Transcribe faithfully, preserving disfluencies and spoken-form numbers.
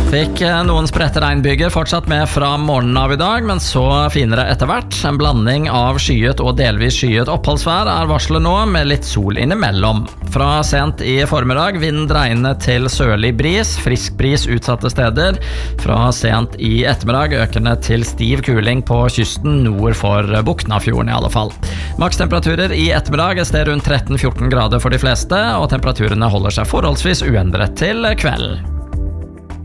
Fikk noen spredte regnbyger fortsatt med fra morgenen av i dag, men så finere etter hvert. En blanding av skyet og delvis skyet oppholdsvær er varslet nå, med litt sol innimellom. Fra sent i formiddag, vind dreiende til sørlig bris, frisk bris utsatte steder. Fra sent i ettermiddag, økende til stiv kuling på kysten nord for Boknafjorden i alle fall. Makstemperaturer i ettermiddag er sted rundt tretten til fjorten grader for de fleste, og temperaturene holder seg forholdsvis uendret til kveld.